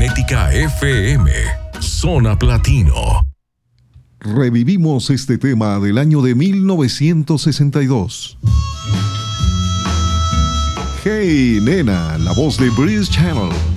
Magnética FM, Zona Platino. Revivimos este tema del año de 1962. Hey Nena, la voz de Breeze Channel.